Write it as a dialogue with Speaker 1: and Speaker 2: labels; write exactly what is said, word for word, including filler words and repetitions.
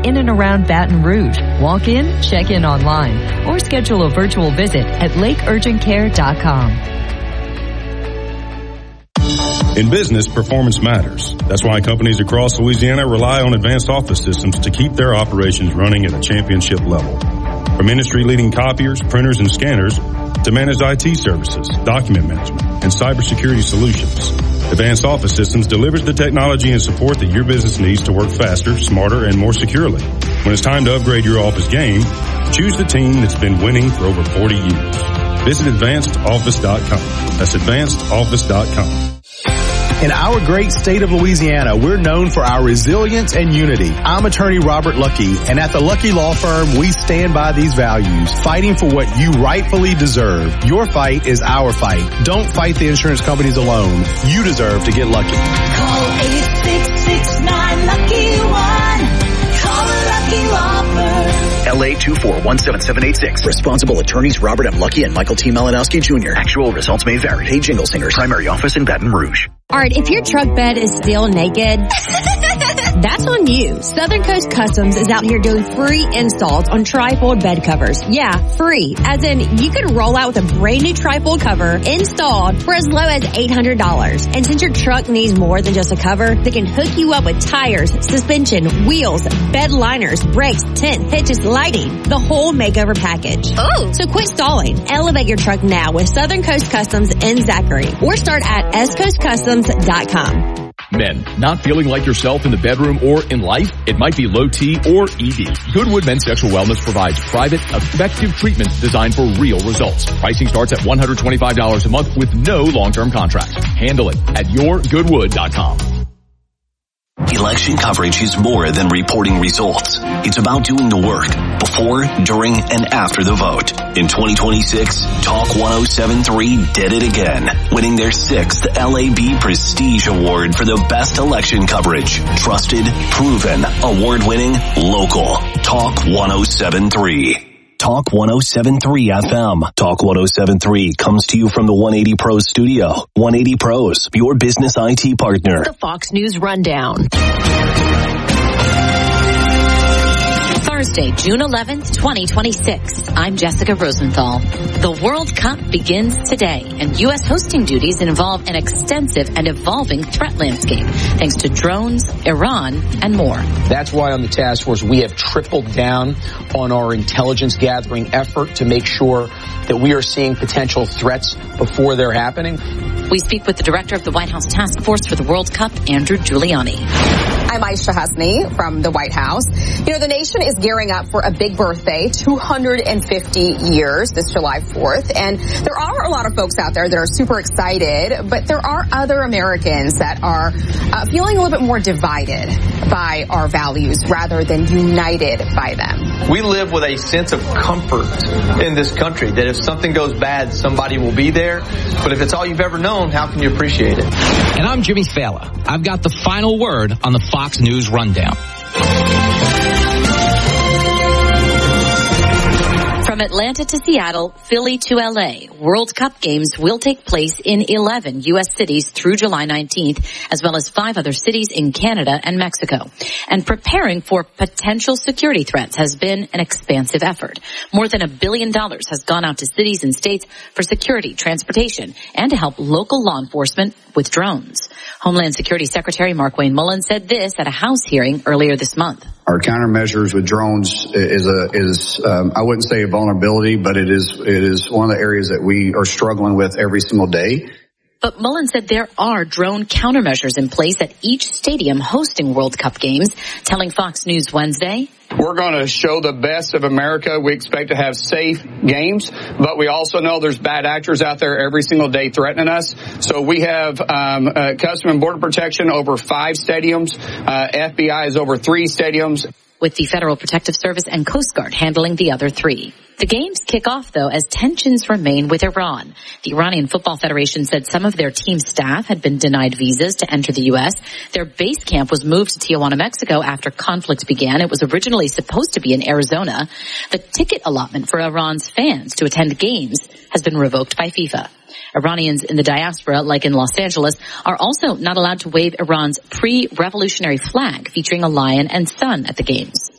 Speaker 1: in and around Baton Rouge. Walk in, check in online, or schedule a virtual visit at lake urgent care dot com.
Speaker 2: In business, performance matters. That's why companies across Louisiana rely on Advanced Office Systems to keep their operations running at a championship level. From industry-leading copiers, printers, and scanners to managed I T services, document management, and cybersecurity solutions, Advanced Office Systems delivers the technology and support that your business needs to work faster, smarter, and more securely. When it's time to upgrade your office game, choose the team that's been winning for over forty years. Visit advanced office dot com. That's advanced office dot com.
Speaker 3: In our great state of Louisiana, we're known for our resilience and unity. I'm attorney Robert Lucky, and at the Lucky Law Firm, we stand by these values, fighting for what you rightfully deserve. Your fight is our fight. Don't fight the insurance companies alone. You deserve to get lucky.
Speaker 4: Call eight six six nine lucky one. Call the Lucky Law Firm.
Speaker 5: L A two four one seven seven eight six. Responsible attorneys Robert M. Lucky and Michael T. Malinowski Junior Actual results may vary. Hey, Jingle Singers. Primary office in Baton Rouge.
Speaker 6: Art, if your truck bed is still naked, that's on you. Southern Coast Customs is out here doing free installs on trifold bed covers. Yeah, free. As in, you can roll out with a brand new trifold cover installed for as low as eight hundred dollars. And since your truck needs more than just a cover, they can hook you up with tires, suspension, wheels, bed liners, brakes, tent, hitches, lighting, the whole makeover package.
Speaker 7: Oh!
Speaker 6: So quit stalling. Elevate your truck now with Southern Coast Customs in Zachary. Or start at s coast customs dot com.
Speaker 8: Men, not feeling like yourself in the bedroom or in life? It might be low T or E D. Goodwood Men's Sexual Wellness provides private, effective treatments designed for real results. Pricing starts at one hundred twenty-five dollars a month with no long-term contract. Handle it at your goodwood dot com.
Speaker 9: Election coverage is more than reporting results. It's about doing the work before, during, and after the vote. In twenty twenty-six, Talk one oh seven point three did it again, winning their sixth L A B Prestige Award for the best election coverage. Trusted, proven, award-winning, local. Talk one oh seven point three. Talk one oh seven point three F M. Talk one oh seven point three comes to you from the one eighty Pros studio. one eighty Pros, your business I T partner.
Speaker 10: The Fox News Rundown. Thursday, June eleventh, twenty twenty-six. I'm Jessica Rosenthal. The World Cup begins today, and U S hosting duties involve an extensive and evolving threat landscape, thanks to drones, Iran, and more.
Speaker 11: That's why on the task force we have tripled down on our intelligence gathering effort to make sure that we are seeing potential threats before they're happening.
Speaker 10: We speak with the director of the White House Task Force for the World Cup, Andrew Giuliani.
Speaker 12: I'm Aisha Hasni from the White House. You know, the nation is gearing up for a big birthday, two hundred fifty years, this July fourth. And there are a lot of folks out there that are super excited, but there are other Americans that are uh, feeling a little bit more divided by our values rather than united by them.
Speaker 13: We live with a sense of comfort in this country that if something goes bad, somebody will be there. But if it's all you've ever known, how can you appreciate it?
Speaker 14: And I'm Jimmy Fallon. I've got the final word on the Fox News Rundown.
Speaker 10: From Atlanta to Seattle, Philly to L A, World Cup games will take place in eleven U S cities through July nineteenth, as well as five other cities in Canada and Mexico. And preparing for potential security threats has been an expansive effort. More than a billion dollars has gone out to cities and states for security, transportation, and to help local law enforcement with drones. Homeland Security Secretary Markwayne Mullin said this at a House hearing earlier this month.
Speaker 15: Our countermeasures with drones is a is um, I wouldn't say a vulnerability, but it is it is one of the areas that we are struggling with every single day.
Speaker 10: But Mullin said there are drone countermeasures in place at each stadium hosting World Cup games, telling Fox News Wednesday,
Speaker 16: we're going to show the best of America. We expect to have safe games, but we also know there's bad actors out there every single day threatening us. So we have um, uh, Customs and Border Protection over five stadiums. Uh, F B I is over three stadiums.
Speaker 10: With the Federal Protective Service and Coast Guard handling the other three. The games kick off, though, as tensions remain with Iran. The Iranian Football Federation said some of their team staff had been denied visas to enter the U S. Their base camp was moved to Tijuana, Mexico after conflict began. It was originally supposed to be in Arizona. The ticket allotment for Iran's fans to attend games has been revoked by FIFA. Iranians in the diaspora, like in Los Angeles, are also not allowed to wave Iran's pre-revolutionary flag featuring a lion and sun at the games.